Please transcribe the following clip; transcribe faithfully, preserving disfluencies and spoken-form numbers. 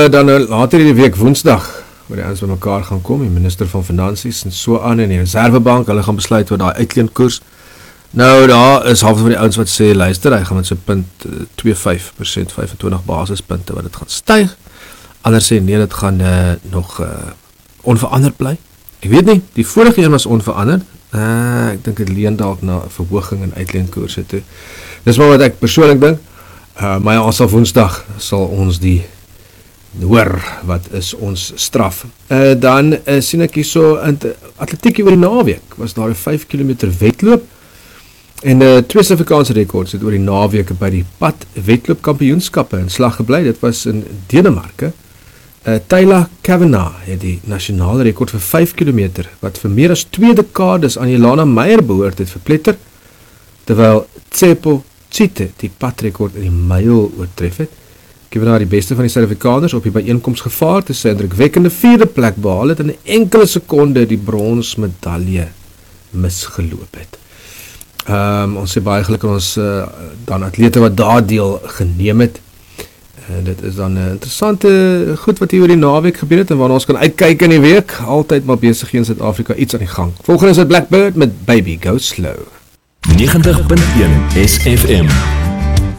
hulle dan later in die week woensdag, waar die ouens by mekaar gaan kom, die minister van Finansies en so aan, en die Reservebank, hulle gaan besluit wat die uitleenkoers. Nou, daar is half van die ouens wat sê, luister, hy gaan met sy punt twee komma vyf persent, vyfentwintig basispunte, wat dit gaan styg. Ander sê, nee, dit gaan uh, nog uh, onveranderd bly. Ek weet nie, die vorige een was onveranderd, uh, ek dink het leen dalk na verhoging in uitleenkoerse toe. Dis maar wat ek persoonlik dink, uh, maar ja, ons sal woensdag, sal ons die hoor, wat is ons straf. Uh, dan uh, sien ek hier so, in atletiek oor die naweek, was daar 'n vyf kilometer wedloop, en uh, twee Suid-Afrikaanse rekords het oor die naweek by die pad wedloopkampioenskappe in slag gebly. Dit was in Denemarke. Uh, Tyler Kavanagh het die nasionale rekord vir vyf kilometer, wat vir meer as twee dekades aan Jelana Meyer behoort het, verpletter, terwyl Tsepo Tsite die padrekord in die myl oortref het. Kavanagh die beste van die Suid-Afrikaners op die byeenkoms gevaar, te sy indrukwekkende vierde plek behaal het en 'n enkele sekonde die bronsmedalje misgeloop het. Um, ons sê baie gelukkig ons uh, dan atlete wat daar deel geneem het. En dit is dan 'n uh, interessante goed wat hier oor die naweek gebeur het en waarna ons kan uitkyk in die week. Altyd maar besig in Suid-Afrika iets aan die gang. Volgende is dit Blackbird met Baby Go Slow. negentig punt een S F M